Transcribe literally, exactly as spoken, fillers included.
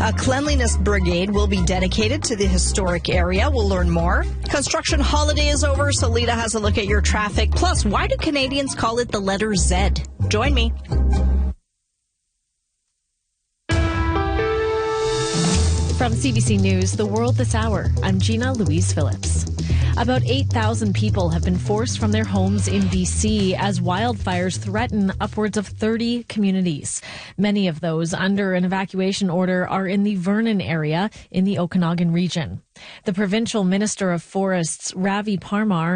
A cleanliness brigade will be dedicated to the historic area. We'll learn more. Construction holiday is over, so Lita has a look at your traffic. Plus, why do Canadians call it the letter Z? Join me. From C B C News, The World This Hour, I'm Gina Louise Phillips. About eight thousand people have been forced from their homes in B C as wildfires threaten upwards of thirty communities. Many of those under an evacuation order are in the Vernon area in the Okanagan region. The provincial minister of forests, Ravi Parmar,